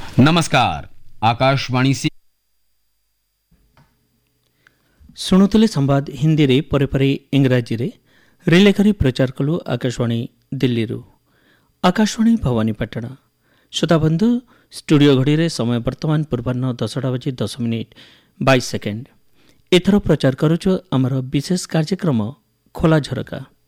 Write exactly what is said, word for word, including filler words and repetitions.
नमस्कार आकाशवाणी से ଶୁଣୁଥିଲେ ସମ୍ବାଦ ହିନ୍ଦୀରେ ପରେ ପରେ ଇଂରାଜୀରେ ରିଲେ କରି ପ୍ରଚାର କଲୁ ଆକାଶବାଣୀ ଦିଲ୍ଲୀରୁ। ଆକାଶବାଣୀ ଭବାନୀପାଟଣା। ଶ୍ରୋତାବନ୍ଧୁ, ଷ୍ଟୁଡ଼ିଓ ଘଡ଼ିରେ ସମୟ ବର୍ତ୍ତମାନ ପୂର୍ବାହ୍ନ ଦଶଟା ବାଜି ଦଶ ମିନିଟ୍ ବାଇଶ ସେକେଣ୍ଡ। ଏଥର ପ୍ରଚାର କରୁଛୁ ଆମର ବିଶେଷ କାର୍ଯ୍ୟକ୍ରମ ଖୋଲା ଝରକା।